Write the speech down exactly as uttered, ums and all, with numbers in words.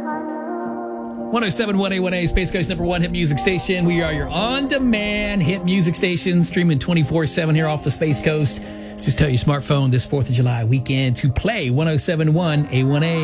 one oh seven point one A one A, Space Coast number one hit music station. We are your on-demand hit music station, streaming twenty-four seven here off the Space Coast. Just tell your smartphone this fourth of July weekend to play one oh seven point one A one A.